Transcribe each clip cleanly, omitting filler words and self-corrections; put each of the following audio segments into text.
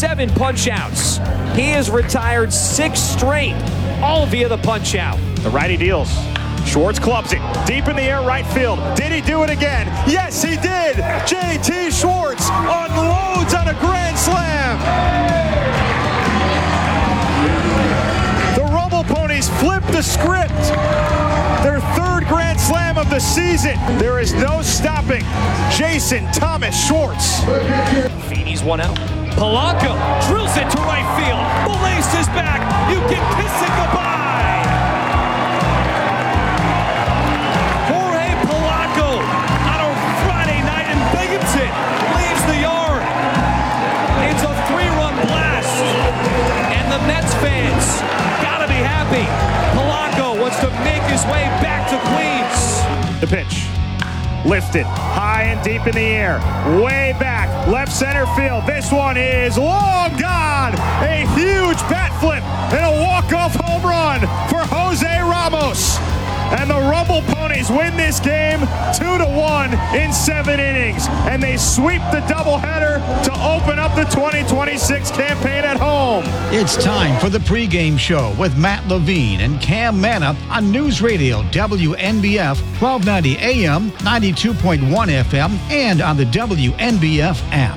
7 punch-outs. He has retired 6 straight, all via the punch-out. The righty deals. Schwartz clubs it deep in the air, right field. Did he do it again? Yes, he did. J.T. Schwartz unloads on a grand slam. The Rumble Ponies flip the script. Their 3rd grand slam of the season. There is no stopping Jason Thomas Schwartz. Feeney's one out. Polanco drills it to right field. Belace is back. You can kiss it goodbye. Jorge Polanco on a Friday night in Binghamton leaves the yard. It's a 3-run blast. And the Mets fans gotta be happy. Polanco wants to make his way back to Queens. The pitch. Lifted high and deep in the air, way back, left center field. This one is long gone. A huge bat flip and a walk-off home run for Jose Ramos. And the Rumble Ponies win this game 2-1 in 7 innings. And they sweep the doubleheader to open up the 2026 campaign at home. It's time for the pregame show with Matt Levine and Cam Manna on News Radio WNBF 1290 AM, 92.1 FM, and on the WNBF app.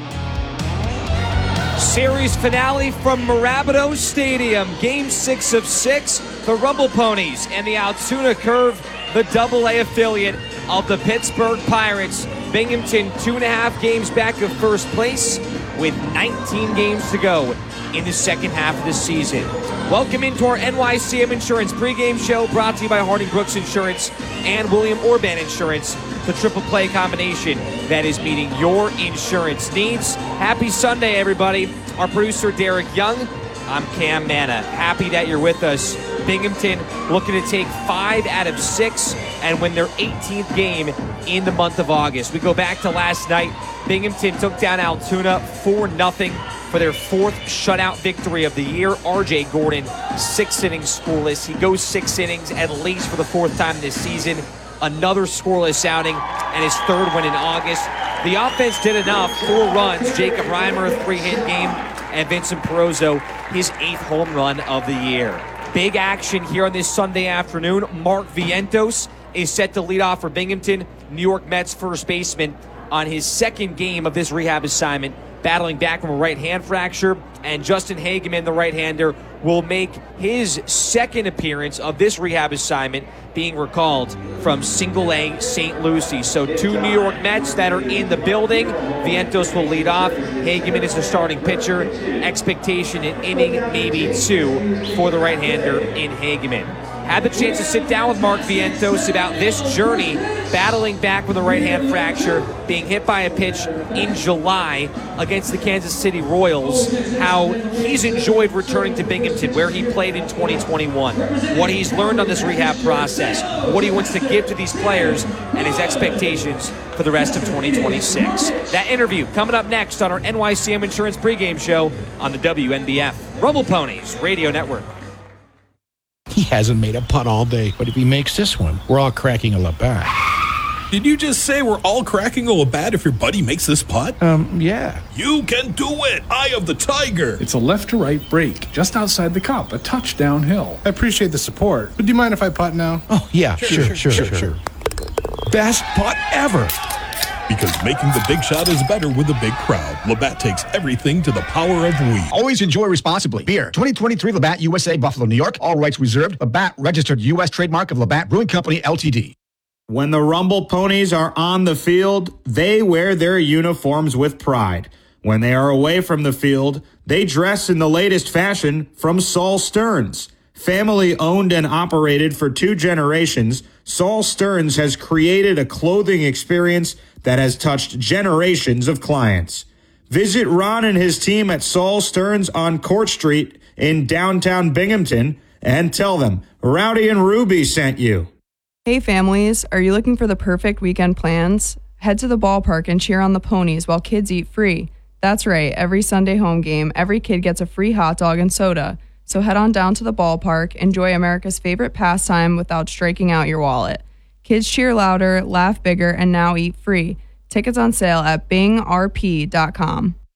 Series finale from Mirabito Stadium. Game 6 of 6. The Rumble Ponies and the Altoona Curve, the AA affiliate of the Pittsburgh Pirates. Binghamton 2.5 games back of first place with 19 games to go in the second half of the season. Welcome into our NYCM Insurance pregame show brought to you by Harding Brooks Insurance and William Orban Insurance, the triple play combination that is meeting your insurance needs. Happy Sunday, everybody. Our producer, Derek Young. I'm Cam Manna. Happy that you're with us. Binghamton looking to take 5 out of 6 and win their 18th game in the month of August. We go back to last night. Binghamton took down Altoona 4-0 for their 4th shutout victory of the year. RJ Gordon, 6 innings scoreless. He goes 6 innings at least for the 4th time this season. Another scoreless outing and his 3rd win in August. The offense did enough. 4 runs. Jacob Reimer, 3-hit game. And Vincent Perozzo, his 8th home run of the year. Big action here on this Sunday afternoon. Mark Vientos is set to lead off for Binghamton. New York Mets first baseman on his 2nd game of this rehab assignment, battling back from a right hand fracture. And Justin Hageman, the right-hander, will make his 2nd appearance of this rehab assignment, being recalled from Single-A St. Lucie. So 2 New York Mets that are in the building. Vientos will lead off. Hageman is the starting pitcher. Expectation an inning, maybe 2 for the right-hander in Hageman. Had the chance to sit down with Mark Vientos about this journey, battling back with a right hand fracture, being hit by a pitch in July against the Kansas City Royals, how he's enjoyed returning to Binghamton, where he played in 2021, what he's learned on this rehab process, what he wants to give to these players, and his expectations for the rest of 2026. That interview coming up next on our NYCM Insurance pregame show on the WNBF Rumble Ponies Radio Network. He hasn't made a putt all day, but if he makes this one, we're all cracking a Labatt. Did you just say we're all cracking a Labatt if your buddy makes this putt? Yeah. You can do it! Eye of the Tiger! It's a left-to-right break, just outside the cup, a touch downhill. I appreciate the support, but do you mind if I putt now? Oh, yeah, sure. Best putt ever! Because making the big shot is better with a big crowd. Labatt takes everything to the power of we. Always enjoy responsibly. Beer, 2023 Labatt USA, Buffalo, New York. All rights reserved. Labatt, registered U.S. trademark of Labatt Brewing Company, Ltd. When the Rumble Ponies are on the field, they wear their uniforms with pride. When they are away from the field, they dress in the latest fashion from Saul Stearns. Family owned and operated for 2 generations, Saul Stearns has created a clothing experience that has touched generations of clients. Visit Ron and his team at Saul Stearns on Court Street in downtown Binghamton and tell them Rowdy and Ruby sent you. Hey families, are you looking for the perfect weekend plans? Head to the ballpark and cheer on the Ponies while kids eat free. That's right, every Sunday home game, every kid gets a free hot dog and soda. So head on down to the ballpark, enjoy America's favorite pastime without striking out your wallet. Kids cheer louder, laugh bigger, and now eat free. Tickets on sale at bingrp.com.